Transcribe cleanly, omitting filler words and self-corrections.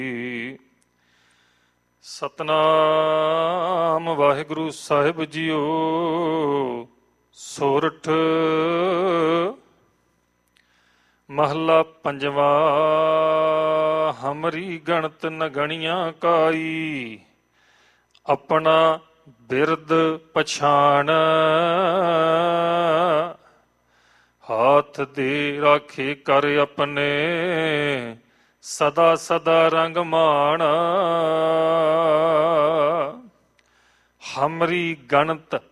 ਸਤਨਾਮ ਵਾਹਿਗੁਰੂ ਸਾਹਿਬ JIO. ਸੋਰਠ ਮਹੱਲਾ ਪੰਜਵਾ। ਹਮਰੀ ਗਣਤ ਨ ਗਣੀਆਂ ਕਾਈ, ਆਪਣਾ ਬਿਰਦ ਪਛਾਣ। ਹਾਥ ਦੇ ਰਾਖੇ ਕਰ ਆਪਣੇ, ਸਦਾ ਸਦਾ ਰੰਗ ਮਾਣ। ਹਮਰੀ ਗਣਤ